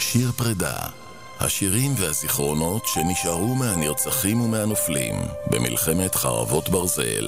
שיר פרידה, השירים והזיכרונות שנשארו מהנרצחים ומהנופלים במלחמת חרבות ברזל.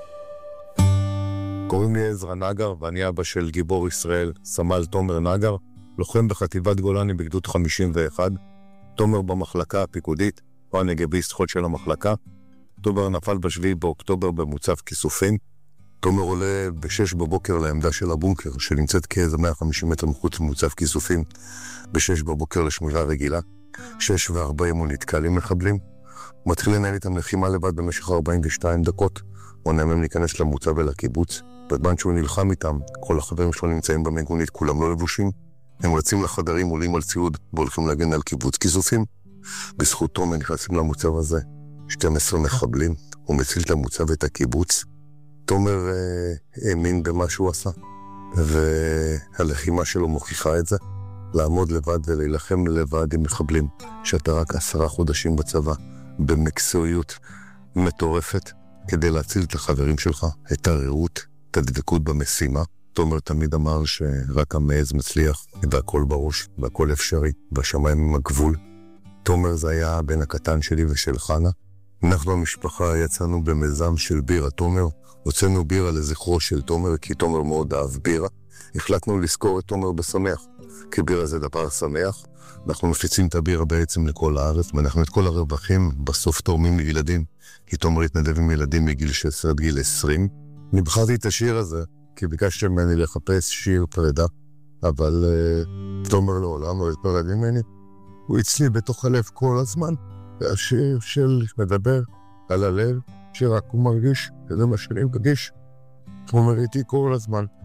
קוראים לי עזרא נגר ואני אבא של גיבור ישראל, סמל תומר נגר, לוחם בחטיבת גולני בגדוד 51. תומר במחלקה הפיקודית, הוא הנגביסט חוד של המחלקה. תומר נפל ב7 באוקטובר במוצב כיסופים. תומר עולה ב6 בבוקר לעמדה של הבונקר, שנמצאת כאיזה 150 מטר מחוץ למוצב כיסופים, ב6 בבוקר לשמורה רגילה. 6:40 הוא נתקל עם מחבלים. הוא מתחיל לנהל איתם לחימה לבד במשך 42 דקות. הוא נאמם להיכנס למוצב ולקיבוץ. בזמן שהוא נלחם איתם, כל החברים שלו נמצאים במיגונית, כולם לא לבושים. הם רצים לחדרים, עולים על ציוד והולכים להגן על קיבוץ כיסופים. בזכות תומר נכנסים למוצב הזה 12 מחבלים. הוא מציל את המוצב ואת הקיבוץ. תומר האמין במה שהוא עשה, והלחימה שלו מוכיחה את זה. לעמוד לבד ולהילחם לבד עם מחבלים שאתה רק 10 חודשים בצבא, במקצועיות מטורפת, כדי להציל את החברים שלך, את הרעות, את הדבקות במשימה. תומר תמיד אמר שרק המעז מצליח, והכל בראש, והכל אפשרי, והשמיים עם הגבול. תומר זה היה הבן הקטן שלי ושל חנה. אנחנו במשפחה יצאנו במיזם של בירה תומר, הוצאנו בירה לזכרו של תומר, כי תומר מאוד אהב בירה. החלטנו לזכור את תומר בשמח, כי בירה זה דבר שמח. אנחנו מפיצים את הבירה בעצם לכל הארץ, ואנחנו את כל הרווחים בסוף תורמים לילדים, כי תומר התנדב עם ילדים מגיל 16 עד גיל 20. אני בחרתי את השיר הזה, כי ביקשתי ממני לחפש שיר פרידה, אבל תומר לעולם לא התפרד ממני. הוא אצלי בתוך הלב כל הזמן, והשיר של מדבר על הלב, שרק הוא מרגיש, וזה מה שאני מרגיש. הוא אומר איתי כל הזמן.